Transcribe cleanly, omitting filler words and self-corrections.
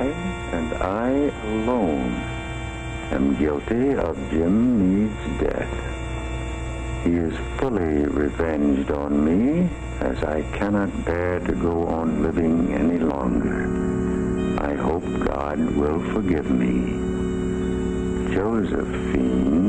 and I alone, am guilty of Jim Meade's death. He is fully revenged on me, as I cannot bear to go on living any longer. I hope God will forgive me. Josephine